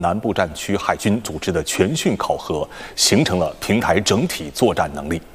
南部战区海军组织的全训考核，形成了平台整体作战能力。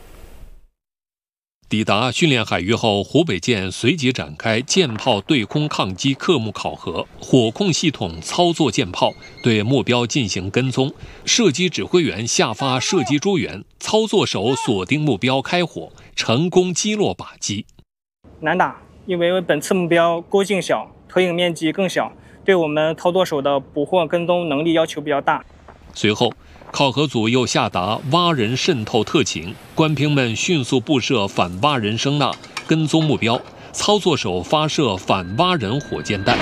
抵达训练海域后，湖北舰随即展开舰炮对空抗击科目考核，火控系统操作舰炮，对目标进行跟踪。射击指挥员下发射击诸元，操作手锁定目标开火，成功击落靶机。 难打，因为本次目标勾径小，投影面积更小，对我们操作手的捕获跟踪能力要求比较大。 随后，考核组又下达蛙人渗透特勤，官兵们迅速布设反蛙人声呐，跟踪目标，操作手发射反蛙人火箭弹。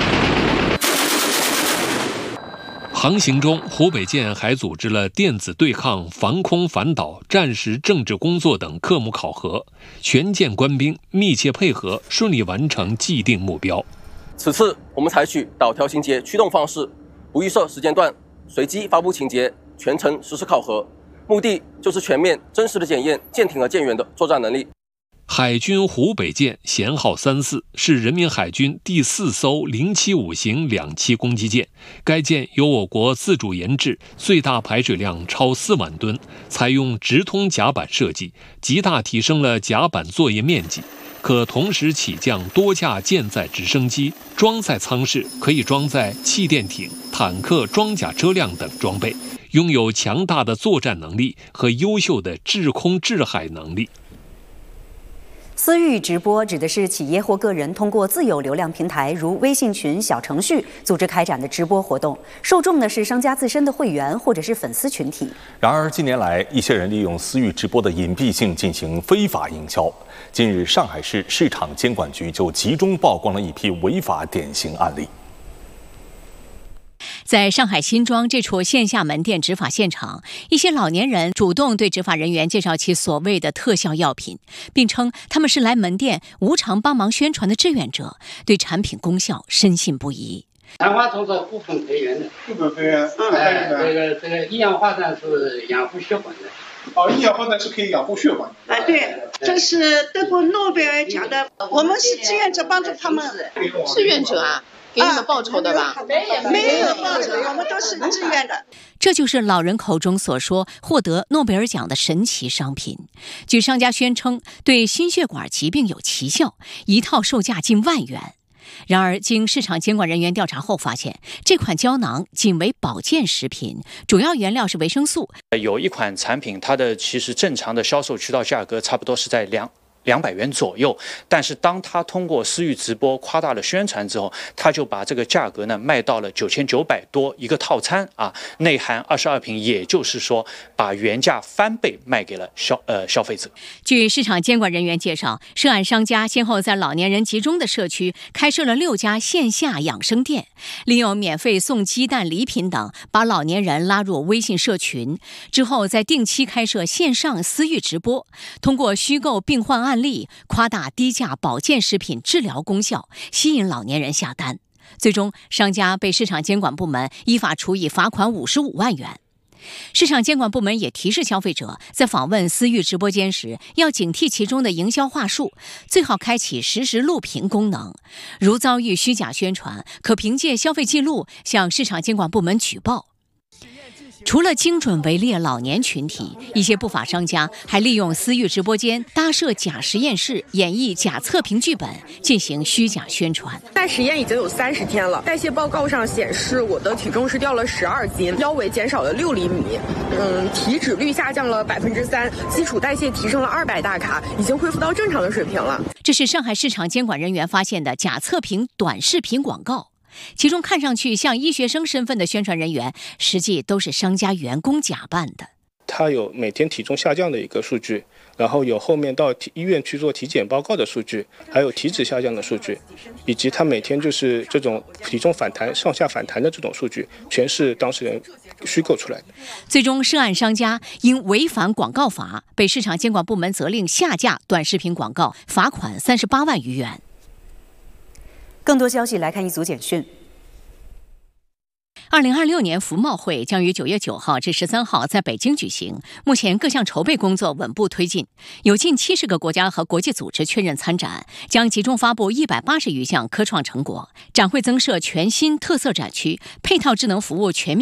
航行中，湖北舰还组织了电子对抗、防空反导、战时政治工作等科目考核，全舰官兵密切配合，顺利完成既定目标。 此次我们采取导条情节驱动方式，不预设时间段，随机发布情节，全程实施考核，目的就是全面真实的检验舰艇和舰员的作战能力。 海军湖北舰舷号34是人民海军第4艘075型2栖攻击舰，该舰由我国自主研制，最大排水量超4万吨，采用直通甲板设计，极大提升了甲板作业面积，可同时起降多架舰载直升机，装载舱室可以装载气垫艇、坦克装甲车辆等装备，拥有强大的作战能力和优秀的制空制海能力。 私域直播指的是企业或个人通过自有流量平台，如微信群、小程序，组织开展的直播活动，受众呢是商家自身的会员或者是粉丝群体。 然而，近年来一些人利用私域直播的隐蔽性进行非法营销。近日，上海市市场监管局就集中曝光了一批违法典型案例。 在上海新庄这处线下门店执法现场，一些老年人主动对执法人员介绍其所谓的特效药品，并称他们是来门店无偿帮忙宣传的志愿者，对产品功效深信不疑。 兰花虫是部分培源的， 部分培源， 这个一氧化碳是养护血管的。 哦，一氧化碳是可以养护血管的。 对，这是得过诺贝尔奖的，我们是志愿者，帮助他们。 志愿者啊？给你们报酬的吧？ 没有报酬，我们都是自愿的。 这就是老人口中所说获得诺贝尔奖的神奇商品。据商家宣称，对心血管疾病有奇效，一套售价近万元。然而，经市场监管人员调查后发现，这款胶囊仅为保健食品，主要原料是维生素。 有一款产品，它的其实正常的销售渠道价格差不多是在200元左右，但是当他通过私域直播夸大了宣传之后，他就把这个价格呢卖到了9900多一个套餐啊，内含22瓶，也就是说把原价翻倍卖给了消费者。 据市场监管人员介绍，涉案商家先后在老年人集中的社区开设了6家线下养生店，利用免费送鸡蛋、礼品等，把老年人拉入微信社群，之后再定期开设线上私域直播，通过虚构病患案例，夸大低价保健食品治疗功效，吸引老年人下单。最终，商家被市场监管部门依法处以罚款55万元。市场监管部门也提示消费者，在访问私域直播间时，要警惕其中的营销话术，最好开启实时录屏功能。如遭遇虚假宣传，可凭借消费记录向市场监管部门举报。除了精准围猎老年群体，一些不法商家还利用私域直播间搭设假实验室，演绎假测评剧本，进行虚假宣传。 但实验已经有30天了，代谢报告上显示我的体重是掉了12斤，腰围减少了6厘米，体脂率下降了3%，基础代谢提升了200大卡，已经恢复到正常的水平了。 这是上海市场监管人员发现的假测评短视频广告。其中看上去像医学生身份的宣传人员，实际都是商家员工假扮的。 他有每天体重下降的一个数据，然后有后面到医院去做体检报告的数据，还有体脂下降的数据，以及他每天就是这种体重反弹、上下反弹的这种数据，全是当事人虚构出来的。 最终，涉案商家因违反广告法，被市场监管部门责令下架短视频广告，罚款38万余元。 更多消息来看一组简讯。 2026年服贸会将于9月9号至13号在北京举行，目前各项筹备工作稳步推进，有近70个国家和国际组织确认参展，将集中发布180余项科创成果。展会增设全新特色展区，配套智能服务全面